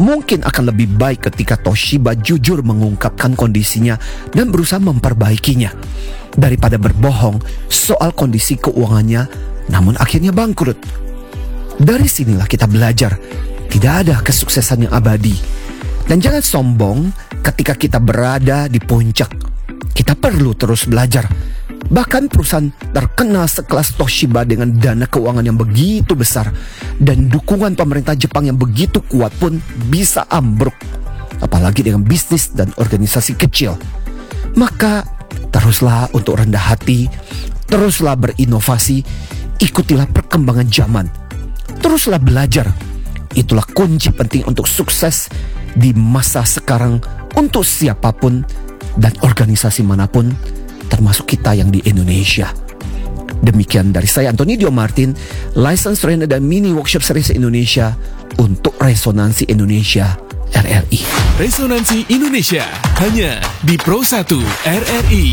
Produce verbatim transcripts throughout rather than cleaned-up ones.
Mungkin akan lebih baik ketika Toshiba jujur mengungkapkan kondisinya dan berusaha memperbaikinya, daripada berbohong soal kondisi keuangannya namun akhirnya bangkrut. Dari sinilah kita belajar, tidak ada kesuksesan yang abadi. Dan jangan sombong ketika kita berada di puncak. Kita perlu terus belajar. Bahkan perusahaan terkenal sekelas Toshiba dengan dana keuangan yang begitu besar dan dukungan pemerintah Jepang yang begitu kuat pun bisa ambruk, apalagi dengan bisnis dan organisasi kecil. Maka teruslah untuk rendah hati, teruslah berinovasi, ikutilah perkembangan zaman, teruslah belajar. Itulah kunci penting untuk sukses di masa sekarang untuk siapapun dan organisasi manapun, termasuk kita yang di Indonesia. Demikian dari saya, Antoni Dio Martin, License Trainer dan Mini Workshop Series Indonesia untuk Resonansi Indonesia R R I. Resonansi Indonesia hanya di Pro satu R R I.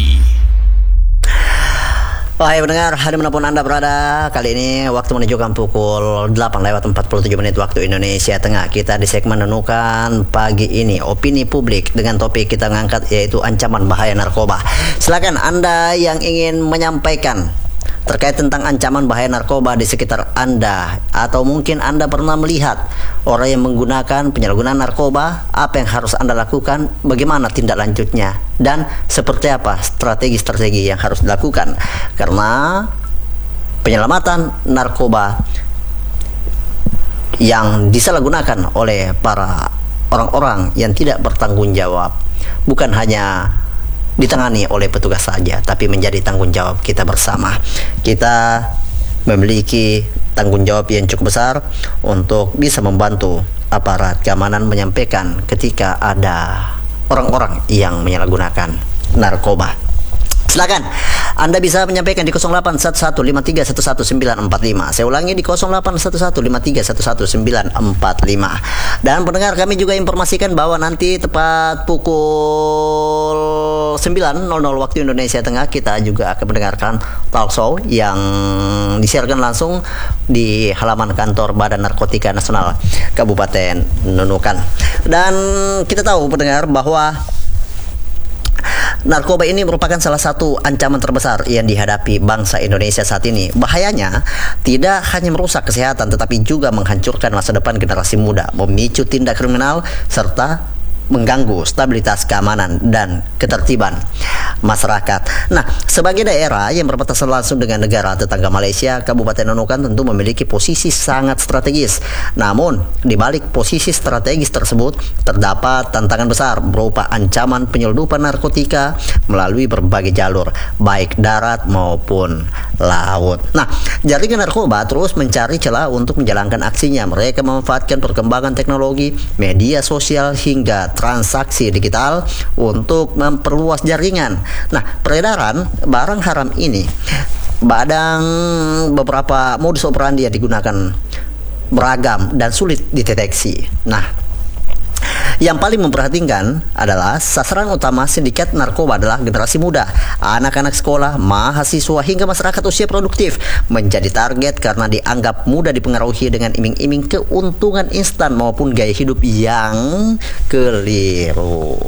Wahai pendengar, dimanapun Anda berada, kali ini waktu menunjukkan pukul delapan lewat empat puluh tujuh menit waktu Indonesia Tengah. Kita di segmen Menemukan pagi ini, opini publik dengan topik kita ngangkat yaitu ancaman bahaya narkoba. Silakan Anda yang ingin menyampaikan terkait tentang ancaman bahaya narkoba di sekitar Anda, atau mungkin Anda pernah melihat orang yang menggunakan penyalahgunaan narkoba. Apa yang harus Anda lakukan, bagaimana tindak lanjutnya, dan seperti apa strategi-strategi yang harus dilakukan, karena penyelamatan narkoba yang disalahgunakan oleh para orang-orang yang tidak bertanggung jawab bukan hanya ditangani oleh petugas saja, tapi menjadi tanggung jawab kita bersama. Kita memiliki tanggung jawab yang cukup besar untuk bisa membantu aparat keamanan menyampaikan ketika ada orang-orang yang menyalahgunakan narkoba. Silakan Anda bisa menyampaikan di nol delapan satu satu lima tiga satu satu sembilan empat lima. Saya ulangi di nol delapan satu satu lima tiga satu satu sembilan empat lima. Dan pendengar, kami juga informasikan bahwa nanti tepat pukul sembilan nol nol waktu Indonesia Tengah kita juga akan mendengarkan talk show yang disiarkan langsung di halaman kantor Badan Narkotika Nasional Kabupaten Nunukan. Dan kita tahu pendengar bahwa narkoba ini merupakan salah satu ancaman terbesar yang dihadapi bangsa Indonesia saat ini. Bahayanya tidak hanya merusak kesehatan, tetapi juga menghancurkan masa depan generasi muda, memicu tindak kriminal, serta mengganggu stabilitas keamanan dan ketertiban masyarakat. Nah, sebagai daerah yang berbatasan langsung dengan negara tetangga Malaysia, Kabupaten Nunukan tentu memiliki posisi sangat strategis. Namun, di balik posisi strategis tersebut terdapat tantangan besar berupa ancaman penyelundupan narkotika melalui berbagai jalur, baik darat maupun laut. Nah, jaringan narkoba terus mencari celah untuk menjalankan aksinya. Mereka memanfaatkan perkembangan teknologi, media sosial hingga transaksi digital untuk memperluas jaringan. Nah, peredaran barang haram ini badang beberapa modus operandi yang digunakan beragam dan sulit dideteksi. Nah, yang paling memperhatikan adalah sasaran utama sindikat narkoba adalah generasi muda, anak-anak sekolah, mahasiswa hingga masyarakat usia produktif menjadi target karena dianggap mudah dipengaruhi dengan iming-iming keuntungan instan maupun gaya hidup yang keliru.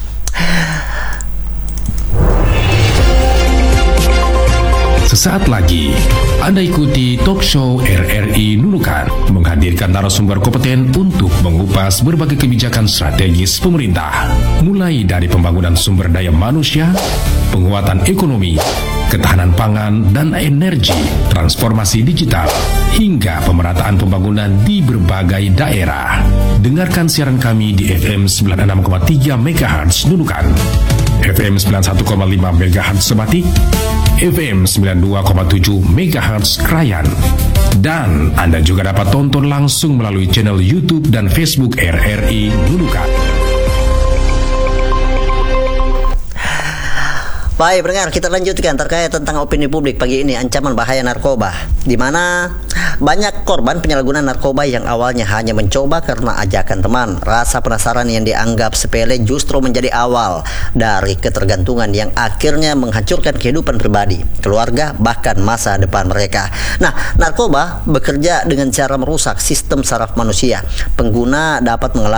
Sesaat lagi Anda ikuti talk show R R I Nunukan menghadirkan narasumber kompeten untuk mengupas berbagai kebijakan strategis pemerintah, mulai dari pembangunan sumber daya manusia, penguatan ekonomi, ketahanan pangan dan energi, transformasi digital, hingga pemerataan pembangunan di berbagai daerah. Dengarkan siaran kami di F M sembilan puluh enam koma tiga megahertz Nunukan, F M sembilan puluh satu koma lima megahertz Sebatik, F M sembilan puluh dua koma tujuh megahertz Krayan. Dan Anda juga dapat tonton langsung melalui channel YouTube dan Facebook R R I Nunukan. Baik pendengar, kita lanjutkan terkait tentang opini publik pagi ini, ancaman bahaya narkoba, di mana banyak korban penyalahgunaan narkoba yang awalnya hanya mencoba karena ajakan teman. Rasa penasaran yang dianggap sepele justru menjadi awal dari ketergantungan yang akhirnya menghancurkan kehidupan pribadi, keluarga, bahkan masa depan mereka. Nah, narkoba bekerja dengan cara merusak sistem saraf manusia. Pengguna dapat mengalami